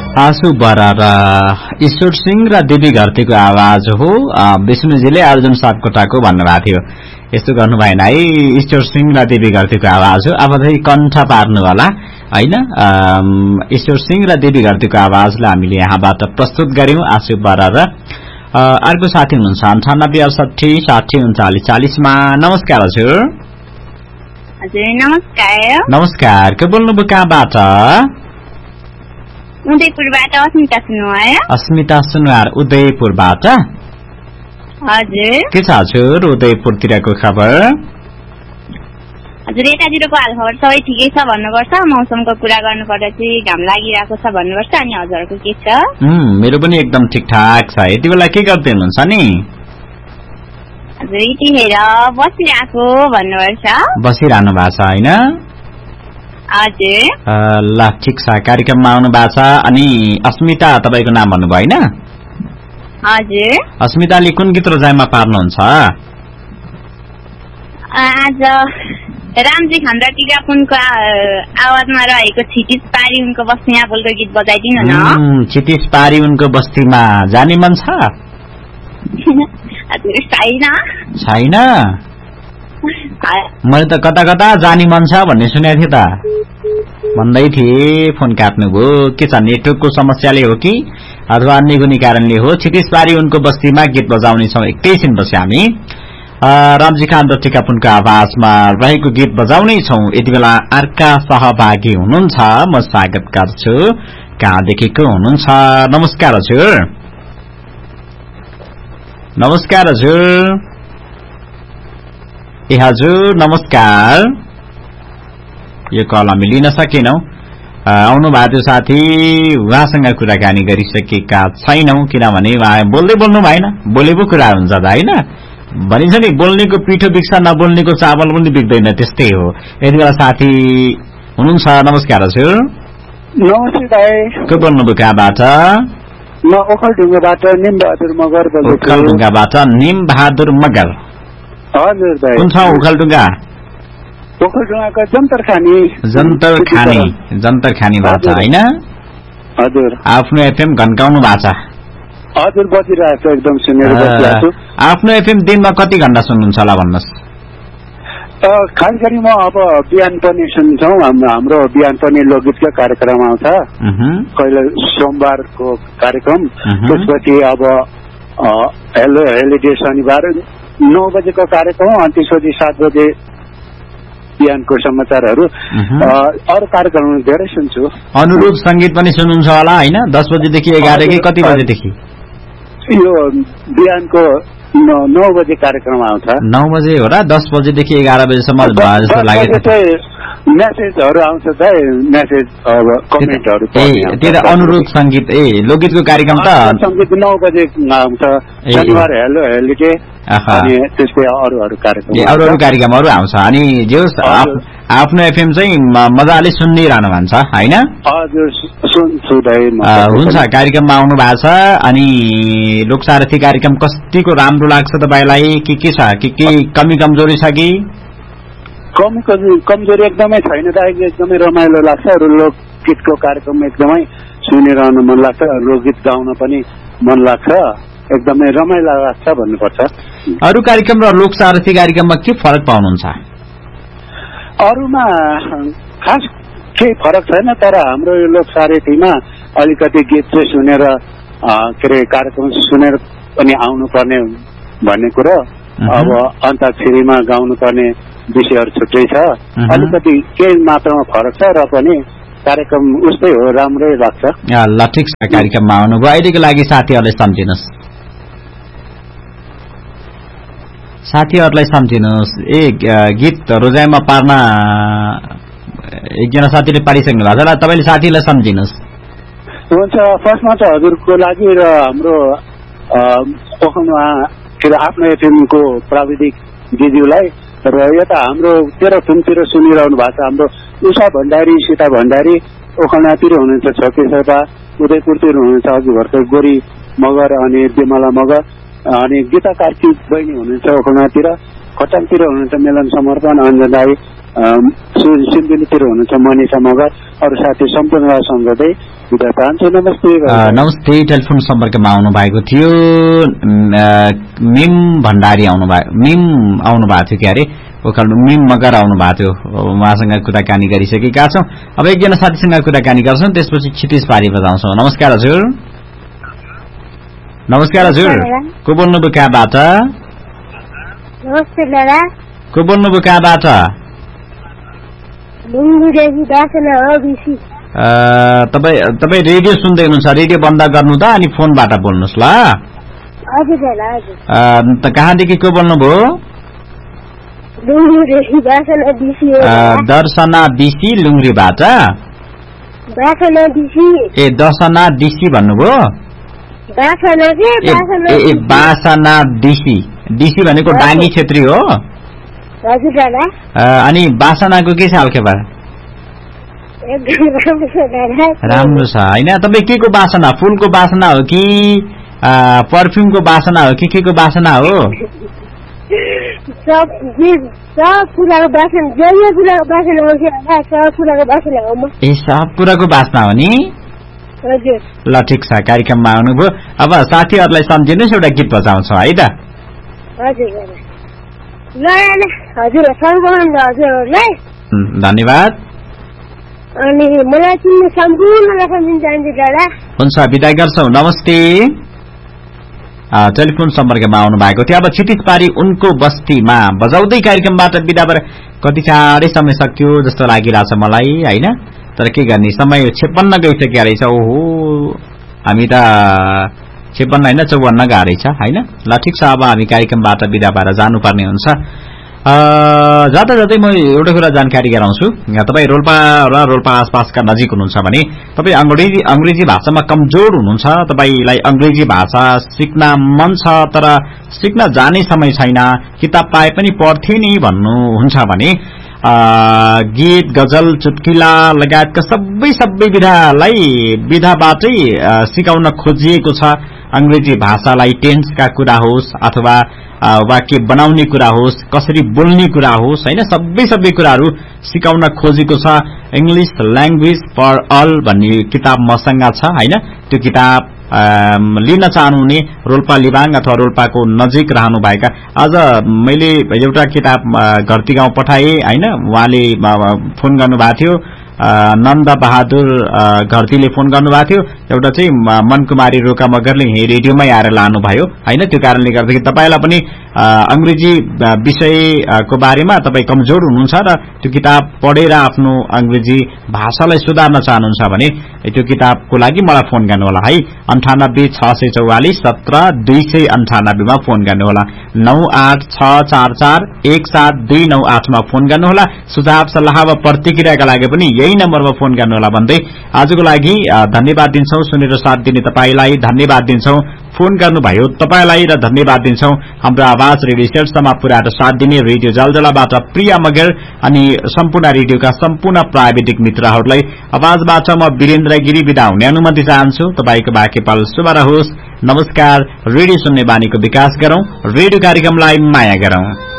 आँसु बरार ईश्वर सिंह र देवी घरतीको आवाज हो। विष्णुजीले अर्जुन सापकोटाको भन्नुभएको थियो। यस्तो गर्नु भएन है। ईश्वर सिंह र देवी घरतीको आवाज हो। अब चाहिँ कण्ठ पार्नु होला हैन। ईश्वर सिंह र देवी घरतीको आवाजलाई हामीले यहाँबाट प्रस्तुत गर्यौं। आँसु बरार। अर्को साथी हुनुहुन्छ 9868603940 मा। नमस्कार हजुर। हजुर नमस्कार। नमस्कार। के बोल्नुभयो कहाँबाट? उदयपुरबाट अस्मिता सुनुवार। अस्मिता सुनुवार उदयपुरबाट। हजुर के छ हजुर उदयपुरतिरको खबर? हजुर यतातिरको हालखबर सबै ठिकै छ भन्नुपर्छ। मौसमको कुरा गर्नुपर्दा चाहिँ घाम लागिरहेको छ भन्नुपर्छ। अनि हजुरको के छ? मेरो पनि एकदम ठिकठाक छ। यति बेला के गर्दै हुनुहुन्छ नि? हजुर यतिखेर बसिरहेको भन्नुपर्छ। बसिरहनु भएको छ हैन? हजुर ल ठिक छ। कार्यक्रममा आउनु भएको छ। अनि अस्मिता तपाईको नाम भन्नुभयो हैन? हजुर अस्मिताले कुन गीत रोजाइमा पार्नुहुन्छ? आज रामजी खन्द्रा टिकापुनको आवाजमा रहेको छिटिस पारी उनको बस्तीमा बोलको गीत बजाइदिनु न। छिटिस पारी उनको बस्तीमा जाने मन छ? हजुर छैन। छैन? मैले त कता कता जाने मन छ भन्ने सुनेको थिएँ त। भन्दै थिए फोन काट्नुभयो। के छ नेटवर्कको समस्याले हो कि अथवा अन्य कुनै कारणले हो? छिटिस पारी उनको बस्तीमा गीत बजाउने छौं। एकैछिनपछि हामी रामजी खान र टिकापुनको आवाजमा रहेको गीत बजाउने छौं। यति बेला अर्का सहभागी हुनुहुन्छ। म स्वागत गर्छु। कहाँदेखिको हुनुहुन्छ? नमस्कार हजुर। नमस्कार हजुर। ए हजुर नमस्कार। यो कल हामी लिन सकेनौं। आउनु भएको साथी उहाँसँग कुराकानी गरिसकेका छैनौं किनभने उहाँ बोल्दै बोल्नु भएन। बोलेको कुरा हुन्छ त हैन? भनिन्छ नि बोल्नेको पिठो बिग्छ नबोल्नेको चावल पनि बिग्दैन। त्यस्तै हो। यति बेला साथी हुनुहुन्छ। नमस्कार हजुर। नमस्ते दाइ। के बोल्नुभयो कहाँबाट? म ओखलढुङ्गाबाट निम बहादुर मगर बोल्दैछु। ओखलढुङ्गाबाट निम बहादुर मगर। हजुर दाइ। कुन ठाउँ ओखलढुङ्गा? ओखलढुङ्गाको जन्तर खानी। जन्तर खानीबाट हैन? हजुर। आफ्नो एफएम घन्काउनु भएको छ? हजुर बजिरहेको छ। एकदम सुनेर बसिरहेको छु। आफ्नो एफएम दिनमा कति घण्टा सुन्नुहुन्छ होला भन्नुहोस्? खास गरी म अब बिहान पनि सुन्छौँ। हाम्रो बिहान पनि लोकगीतको कार्यक्रम आउँछ। कहिले सोमबारको कार्यक्रम। त्यसपछि अब हेलो हेलिडे शनिबार 9 बजेको कार्यक्रम। अनि त्यसपछि 7 बजे बिहानको समाचारहरू। अरू कार्यक्रम धेरै सुन्छु। अनुरूप संगीत पनि सुन्नुहुन्छ होला हैन? 10 बजेदेखि 11 कि कति बजेदेखि? यो बिहानको 9 बजे कार्यक्रम आउँछ। 9 बजे हो र? 10 बजेदेखि 11 बजेसम्म जस्तो लाग्यो। मेसेजहरू आउँछ त। मेसेज कमेन्टहरू। त्यो अनुरूप संगीत लोकगीतको कार्यक्रम त संगीत 9 बजे आउँछ। शनिबार हेलो हेलिडे। अनि त्यसै अरू कार्यक्रमहरू आउँछ। अनि जे आफ्नो एफएम चाहिँ मजाले सुनिरहनु भन्छ हैन? हजुर सुन्छु दाइ। हुन्छ। कार्यक्रममा आउनु भएको छ। अनि लोकसारथी कार्यक्रम कतिको राम्रो लाग्छ तपाईलाई? के छ? के कमी कमजोरी छ कि? कमजोरी एकदमै छैन दाइ। एकदमै रमाइलो लाग्छ। लोकगीतको कार्यक्रम एकदमै सुनिरहनु मन लाग्छ। लोकगीत गाउन पनि मन लाग्छ। एकदमै रमाइलो लाग्छ भन्नुपर्छ। अरू कार्यक्रम र लोकसारथी कार्यक्रममा के फरक पाउनुहुन्छ? अरूमा खास केही फरक छैन। तर हाम्रो यो लोकसारथीमा अलिकति गीत चाहिँ सुनेर के अरे कार्यक्रम सुनेर पनि आउनुपर्ने भन्ने कुरो। अब अन्ताक्षरीमा गाउनुपर्ने विषयहरू छुट्टै छ। अलिकति केही मात्रामा फरक छ र पनि कार्यक्रम उस्तै हो। राम्रै लाग्छ। ल ठिक छ। कार्यक्रममा आउनुभयो। अहिलेको लागि साथीहरूलाई सम्झिनुहोस्। गीत रोजाइमा पार्न एकजना साथीले पारिसक्नु भएको छ र तपाईँले साथीलाई सम्झिनुहोस्। हुन्छ। फर्स्टमा त हजुरको लागि र हाम्रो आफ्नो एफएमको प्राविधिक दिदीलाई र यता हाम्रो तेह्रथुमतिर सुनिरहनु भएको छ हाम्रो उषा भण्डारी, सीता भण्डारी ओखलढुङ्गातिर हुनुहुन्छ। छके शेर्पा उदयपुरतिर हुनुहुन्छ। अघि भर्खर गोरी मगर अनि विमला मगर अनि गीता कार्की बहिनी हुनुहुन्छ ओखलढुङ्गातिर। खटाङतिर हुनुहुन्छ मेलन समर्पण, अञ्जन राई, सिन्धुलीतिर हुनुहुन्छ मनिषा मगर, अरू साथी सम्पूर्णलाई सम्झँदै बिदा चाहन्छु। नमस्ते। नमस्ते। टेलिफोन सम्पर्कमा आउनु भएको थियो मिम भण्डारी आउनु भएको थियो क्यारे मिम मगर आउनु भएको थियो। उहाँसँग कुराकानी गरिसकेका छौँ। अब एकजना साथीसँग कुराकानी गर्छौँ, त्यसपछि क्षितिज पारी बजाउँछौँ। नमस्कार हजुर। नमस्कार हजुर, को बोल्नुभयो कहाँबाट? नमस्ते दादा। को बोल्नुभयो कहाँबाट? तपाईँ रेडियो सुन्दै हुनुहुन्छ? रेडियो बन्द गर्नु त अनि फोनबाट बोल्नुहोस् ल। कहाँदेखि को बोल्नुभयो? दर्शना बिसी लुङ्ग्रीबाट। ए दर्शना दिसी भन्नुभयो? बासना दिसी। दिसी भनेको डाङ्गी छेत्री हो? अनि बासनाको के छ हालखेबर? राम्रो छ होइन। तपाईँ के को बासना? फुलको बासना हो कि पर्फ्युमको बासना हो कि के को बासना हो? सब कुराको बासना हो नि? ल ठिक छ, कार्यक्रममा आउनुभयो। अब साथीहरूलाई सम्झिनुहोस्, एउटा गीत बजाउँछौँ है त। धन्यवाद। अनि मलाई चिन्ने सम्पूर्णलाई सम्झिन चाहन्छु दादा। हुन्छ, बिदा गर्छौँ। नमस्ते। टेलिफोन सम्पर्कमा आउनु भएको थियो। अब क्षितिज पारी उनको बस्तीमा बजाउँदै कार्यक्रमबाट बिदा भएर कति चाँडै समय सक्यो जस्तो लागिरहेछ मलाई होइन। तर के गर्ने, समय 56 गइसक्यो रहेछ। ओहो, हामी त 56 होइन 54 गएको रहेछ होइन। ल ठिक छ, अब हामी कार्यक्रमबाट बिदा भएर जानुपर्ने हुन्छ। जाँदा जाँदै म एउटा कुरा जानकारी गराउँछु। तपाईँ रोल्पा र रोल्पा आसपासका नजिक हुनुहुन्छ भने तपाईँ अंग्रेजी भाषामा कमजोर हुनुहुन्छ, तपाईलाई अंग्रेजी भाषा सिक्न मन छ तर सिक्न जाने समय छैन, किताब पाए पनि पढ्थे नि भन्नुहुन्छ भने गीत, गजल, चुटकिला लगायतका सबै विधाबाटै सिकाउन खोजिएको छ। अंग्रेजी भाषालाई टेन्सका कुरा होस् अथवा वाक्य बनाउने कुरा होस्, कसरी बोल्ने कुरा होस् होइन, सबै कुराहरू सिकाउन खोजेको छ। इंग्लिश ल्याङ्ग्वेज फर अल भन्ने किताब मसँग छ होइन। त्यो किताब लिन चाहनुहुने रोल्पा लिबाङ अथवा रोल्पाको नजिक रहनुभएका, आज मैले एउटा किताब घरती गाउँ पठाएँ होइन। उहाँले फोन गर्नुभएको थियो, नन्द बहादुर घरतीले फोन गर्नुभएको थियो। एउटा चाहिँ मनकुमारी रोका मगरले यही रेडियोमै आएर लानुभयो होइन। त्यो कारणले गर्दाखेरि तपाईलाई पनि अंग्रेजी विषयको बारेमा तपाईँ कमजोर हुनुहुन्छ र त्यो किताब पढेर आफ्नो अंग्रेजी भाषालाई सुधार्न चाहनुहुन्छ भने त्यो किताबको लागि मलाई फोन गर्नुहोला है। 9866447298 मा फोन गर्नुहोला। 9864417298 मा फोन गर्नुहोला। सुझाव सल्लाह वा प्रतिक्रियाका लागि पनि यही नम्बरमा फोन गर्नुहोला भन्दै आजको लागि धन्यवाद दिन्छौं। सुनेर साथ दिने तपाईलाई धन्यवाद दिन्छौं। फोन गर्नुभयो तपाईलाई र धन्यवाद दिन्छौं। हाम्रो आवाज रेडियो सेटसम्म पुर्याएर साथ दिने रेडियो जलजलाबाट प्रिया मगर अनि सम्पूर्ण रेडियोका सम्पूर्ण प्राविधिक मित्रहरूलाई आवाजबाट म वीरेन्द्र गिरी बिदा हुने अनुमति चाहन्छु। तपाईको बाँकी पल शुभ रहोस्। नमस्कार। रेडियो सुन्ने बानीको विकास गरौं, रेडियो कार्यक्रमलाई माया गरौं।